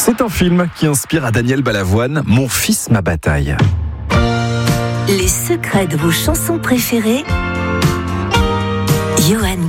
C'est un film qui inspire à Daniel Balavoine, Mon fils, ma bataille. Les secrets de vos chansons préférées, Johan